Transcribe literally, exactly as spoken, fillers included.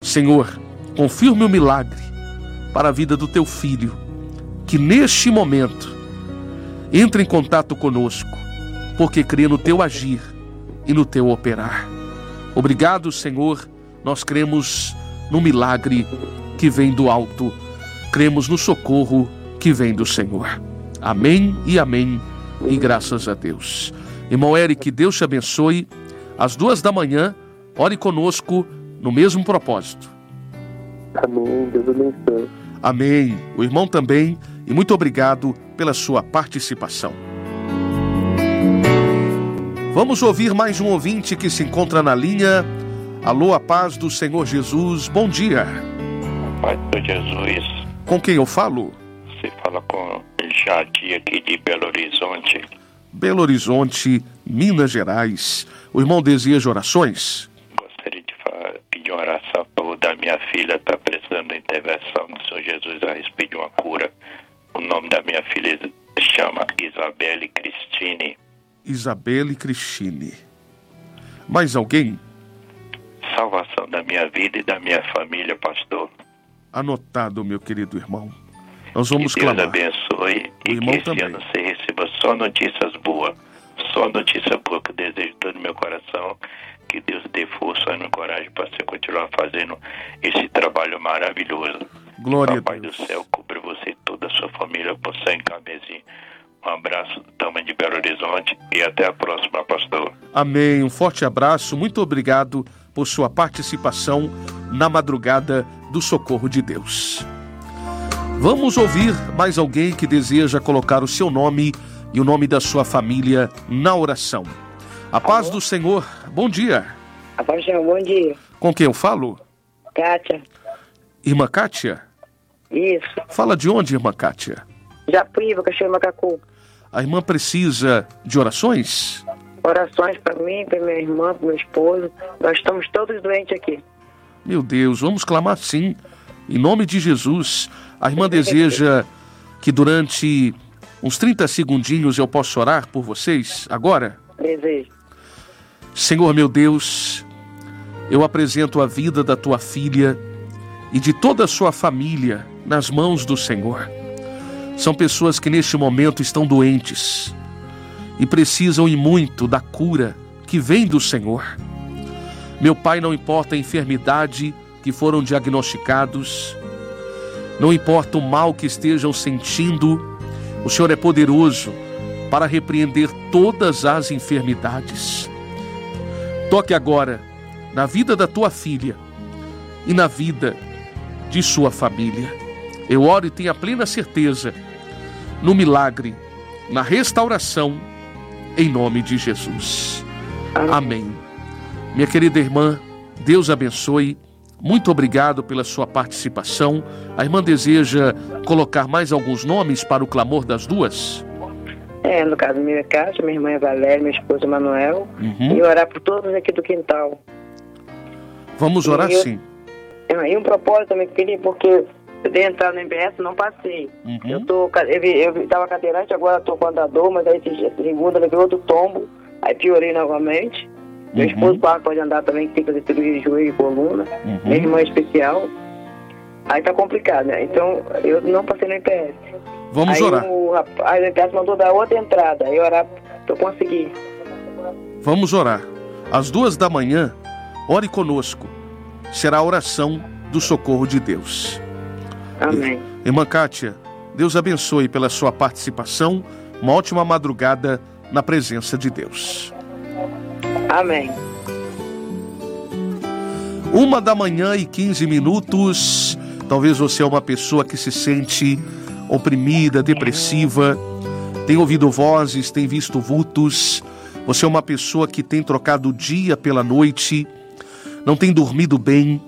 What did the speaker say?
Senhor, confirme o milagre para a vida do teu filho, que neste momento entre em contato conosco, porque crê no teu agir e no teu operar. Obrigado, Senhor, nós cremos no milagre que vem do alto, cremos no socorro que vem do Senhor. Amém e amém, e graças a Deus. Irmão Eric, Deus te abençoe. Às duas da manhã, ore conosco no mesmo propósito. Amém, Deus abençoe. Amém. O irmão também, e muito obrigado pela sua participação. Vamos ouvir mais um ouvinte que se encontra na linha. Alô, a paz do Senhor Jesus, bom dia. Pai do Jesus. Com quem eu falo? Você fala com Jardim aqui de Belo Horizonte. Belo Horizonte, Minas Gerais. O irmão deseja orações? Gostaria de falar, pedir uma oração para da minha filha, está precisando da intervenção do Senhor Jesus a respeito de uma cura. O nome da minha filha chama Isabelle Cristine. Isabelle Cristine. Mais alguém? Salvação da minha vida e da minha família, pastor. Anotado, meu querido irmão. Nós vamos que Deus clamar. abençoe O e irmão que esse também. ano você receba só notícias boas. Só notícia boa que eu desejo todo o meu coração. Que Deus dê força e coragem para você continuar fazendo esse trabalho maravilhoso. Glória Papai a Deus. do céu, cubra você e toda a sua família por sangue e cabezinho. Um abraço do tamanho de Belo Horizonte e até a próxima, pastor. Amém. Um forte abraço. Muito obrigado por sua participação na madrugada do Socorro de Deus. Vamos ouvir mais alguém que deseja colocar o seu nome e o nome da sua família na oração. A paz do Senhor. Bom dia. A paz do Senhor, bom dia. Com quem eu falo? Kátia. Irmã Kátia? Isso. Fala de onde, irmã Kátia? Japuíba, Cachoeira Macacu. A irmã precisa de orações? Orações para mim, para minha irmã, para meu esposo. Nós estamos todos doentes aqui. Meu Deus, vamos clamar sim. Em nome de Jesus. A irmã deseja que durante uns trinta segundinhos eu possa orar por vocês agora? Desejo. Senhor meu Deus, eu apresento a vida da tua filha e de toda a sua família nas mãos do Senhor. São pessoas que neste momento estão doentes e precisam e muito da cura que vem do Senhor. Meu Pai, não importa a enfermidade que foram diagnosticados, não importa o mal que estejam sentindo, o Senhor é poderoso para repreender todas as enfermidades. Toque agora na vida da tua filha e na vida de sua família. Eu oro e tenho a plena certeza no milagre, na restauração, em nome de Jesus. Amém. Amém. Minha querida irmã, Deus abençoe. Muito obrigado pela sua participação. A irmã deseja colocar mais alguns nomes para o clamor das duas? É, no caso, minha Kátia, minha irmã é Valéria, meu esposo Manuel. Uhum. E orar por todos aqui do quintal. Vamos orar E eu- sim. E um propósito também que eu queria, porque eu dei entrar no M B S e não passei. Uhum. Eu tô, eu, vi- eu tava cadeirante, agora tô com andador, mas aí esse dia- segunda levei outro tombo, aí piorei novamente. Meu Uhum. esposo claro, pode andar também, que tem que fazer cirurgia de joelho e coluna. Uhum. Minha irmã é especial. Aí tá complicado, né? Então eu não passei no M P S. Vamos aí orar. o rapaz do M P S mandou dar outra entrada, aí orar pra eu conseguir. Vamos orar. Às duas da manhã, ore conosco. Será a oração do socorro de Deus. Amém. Irmã Kátia, Deus abençoe pela sua participação. Uma ótima madrugada na presença de Deus. Amém. Uma da manhã e quinze minutos. Talvez você é uma pessoa que se sente oprimida, depressiva, tem ouvido vozes, tem visto vultos. Você é uma pessoa que tem trocado o dia pela noite, não tem dormido bem.